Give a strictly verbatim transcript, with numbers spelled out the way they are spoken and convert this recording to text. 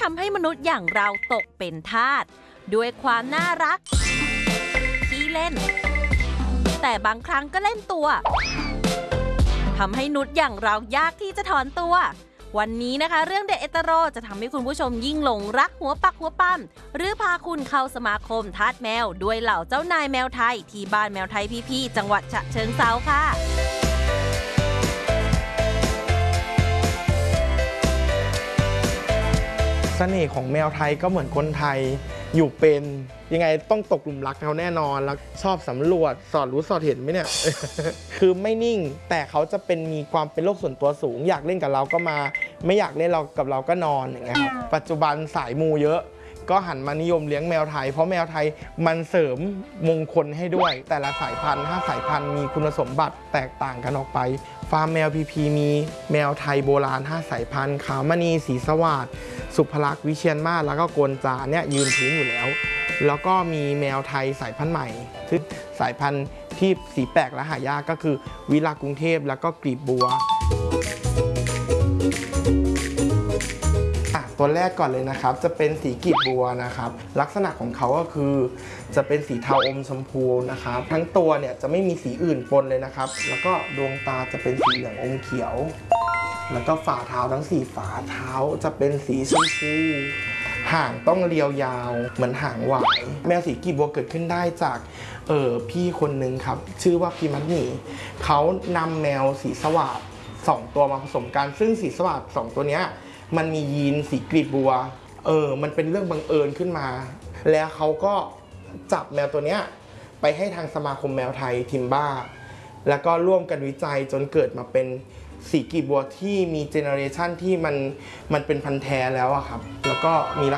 ทำให้มนุษย์อย่างเราตกเป็นทาสด้วยความน่ารักขี้เล่นแต่บางครั้งก็เล่นตัวทำให้นุชอย่างเรายากที่จะถอนตัววันนี้นะคะเรื่องเด็ดเอตโรจะทำให้คุณผู้ชมยิ่งหลงรักหัวปักหัวปั้มหรือพาคุณเข้าสมาคมทาสแมวด้วยเหล่าเจ้านายแมวไทยที่บ้านแมวไทยพี่ๆจังหวัดฉะเชิงเทราค่ะเสน่ห์ของแมวไทยก็เหมือนคนไทยอยู่เป็นยังไงต้องตกหลุมรักเขาแน่นอนแล้วชอบสำรวจสอดรู้สอดเห็นไหมเนี่ย คือไม่นิ่งแต่เขาจะเป็นมีความเป็นโลกส่วนตัวสูงอยากเล่นกับเราก็มาไม่อยากเล่นเรากับเราก็นอนอย่างเงี้ยครับปัจจุบันสายมูเยอะก็หันมานิยมเลี้ยงแมวไทยเพราะแมวไทยมันเสริมมงคลให้ด้วยแต่ละสายพันธุ์ห้าสายพันธุ์มีคุณสมบัติแตกต่างกันออกไปฟาร์มแมวพีพีมีแมวไทยโบราณห้าสายพันธุ์ขาวมณีสีสวัสดิ์สุภลักษณ์วิเชียรมาศแล้วก็โกนจาเนี่ยยืนพื้นอยู่แล้วแล้วก็มีแมวไทยสายพันธุ์ใหม่ซึ่งสายพันธุ์ที่สีแปลกและหายากก็คือวิลากรุงเทพแล้วก็กลีบบัวตัวแรกก่อนเลยนะครับจะเป็นสีกลีบบัวนะครับลักษณะของเขาก็คือจะเป็นสีเทาอมชมพูนะครับทั้งตัวเนี่ยจะไม่มีสีอื่นปนเลยนะครับแล้วก็ดวงตาจะเป็นสีเหลืองอมเขียวแล้วก็ฝ่าเท้าทั้งสี่ฝ่าเท้าจะเป็นสีชมพูห่างต้องเรียวยาวเหมือนหางหวายแมวสีกลีบบัวเกิดขึ้นได้จากเออพี่คนหนึ่งครับชื่อว่าพี่มัดหมี่เขานำแมวสีสวาดสองตัวมาผสมกันซึ่งสีสวาดสองตัวเนี้ยมันมียีนสีกลีบบัวเออมันเป็นเรื่องบังเอิญขึ้นมาแล้วเขาก็จับแมวตัวเนี้ยไปให้ทางสมาคมแมวไทยทิมบ้าแล้วก็ร่วมกันวิจัยจนเกิดมาเป็นสีกลีบบัวที่มีเจเนอเรชันที่มันมันเป็นพันธุ์แท้แล้วอะครับแล้วก็มี